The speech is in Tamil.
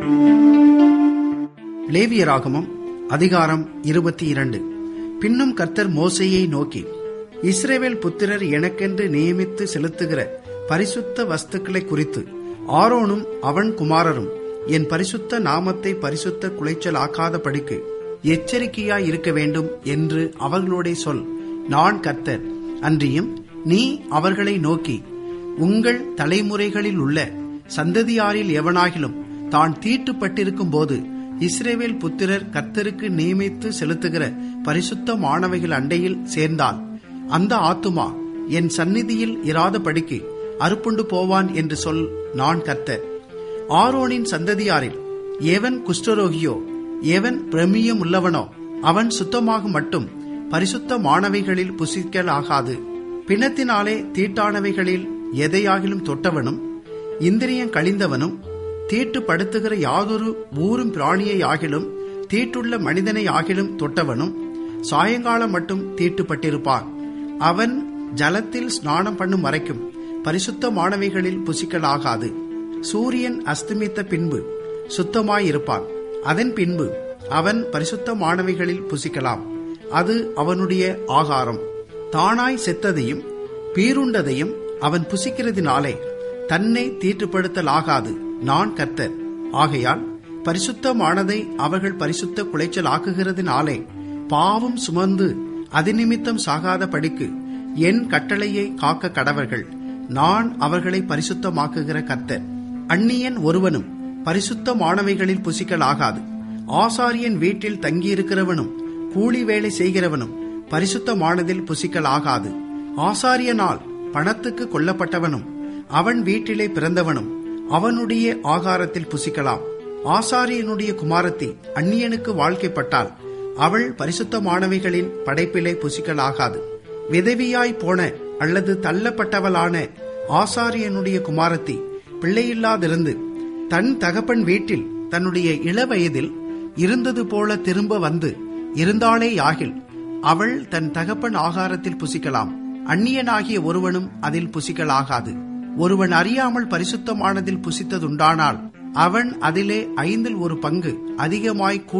லேவியராகமம் அதிகாரம் 22. பின்னும் கர்த்தர் மோசேயை நோக்கி, இஸ்ரவேல் புத்திரர் எனக்கென்று நியமித்து செலுத்துகிற பரிசுத்த வஸ்துக்களை குறித்து ஆரோனும் அவன் குமாரரும் என் பரிசுத்த நாமத்தை பரிசுத்த குலைச்சல் ஆக்காதபடிக்கு எச்சரிக்கையாய் இருக்க வேண்டும் என்று அவர்களோடே சொல். நான் கர்த்தர். அன்றியும் நீ அவர்களை நோக்கி, உங்கள் தலைமுறைகளில் உள்ள சந்ததியாரில் எவனாகிலும் தான் தீட்டுப்பட்டிருக்கும் போது இஸ்ரவேல் புத்திரர் கர்த்தருக்கு நியமித்து செலுத்துகிற பரிசுத்தமானவைகள் அண்டையில் சேர்ந்தால் அந்த ஆத்துமா என் சந்நிதியில் இராதபடிக்கு அறுப்புண்டு போவான் என்று சொல். நான் கர்த்தர். ஆரோனின் சந்ததியாரில் எவன் குஷ்டரோகியோ எவன் பிரமியம் உள்ளவனோ அவன் சுத்தமாக மட்டும் பரிசுத்தமானவைகளில் புசிக்கலாகாது. பிணத்தினாலே தீட்டானவைகளில் எதையாகிலும் தொட்டவனும் இந்திரியம் கழிந்தவனும் தீட்டுப்படுத்துகிற யாதொரு ஊரும் பிராணியை ஆகிலும் தீட்டுள்ள மனிதனை ஆகிலும் தொட்டவனும் சாயங்காலம் மட்டும் தீட்டுப்பட்டிருப்பான். அவன் ஜலத்தில் ஸ்நானம் பண்ணும் வரைக்கும் பரிசுத்தமானவைகளில் புசிக்கலாகாது. சூரியன் அஸ்தமித்த பின்பு சுத்தமாயிருப்பான். அதன் பின்பு அவன் பரிசுத்தமானவைகளில் புசிக்கலாம். அது அவனுடைய ஆகாரம். தானாய் செத்ததையும் பீருண்டதையும் அவன் புசிக்கிறதினாலே தன்னை தீட்டுப்படுத்தலாகாது. நான் கர்த்தர். ஆகையால் பரிசுத்தமானதை அவர்கள் பரிசுத்த குலைச்சல் ஆக்குகிறதினாலே பாவம் சுமந்து அதிநிமித்தம் சாகாதபடிக்கு என் கட்டளையை காக்க கடவர்கள். நான் அவர்களை பரிசுத்தமாக்குகிற கர்த்தர். அந்நியன் ஒருவனும் பரிசுத்தமானவைகளில் புசிக்கலாகாது. ஆசாரியன் வீட்டில் தங்கியிருக்கிறவனும் கூலி வேலை செய்கிறவனும் பரிசுத்தமானதில் புசிக்கலாகாது. ஆசாரியனால் பணத்துக்கு கொல்லப்பட்டவனும் அவன் வீட்டிலே பிறந்தவனும் அவனுடைய ஆகாரத்தில் புசிக்கலாம். ஆசாரியனுடைய குமாரத்தி அந்நியனுக்கு வாழ்க்கைப்பட்டால் அவள் பரிசுத்தமானவைகளின் படைப்பிலே புசிக்கலாகாது. விதவியாய் போன அல்லது தள்ளப்பட்டவளான ஆசாரியனுடைய குமாரத்தி பிள்ளையில்லாதிருந்து தன் தகப்பன் வீட்டில் தன்னுடைய இளவயதில் இருந்தது போல திரும்ப வந்து இருந்தாளேயாகில் அவள் தன் தகப்பன் ஆகாரத்தில் புசிக்கலாம். அந்நியனாகிய ஒருவனும் அதில் புசிக்கலாகாது. ஒருவன் அறியாமல் பரிசுத்தமானதில் புசித்ததுண்டானால் அவன் அதிலே 1/5 அதிகமாய்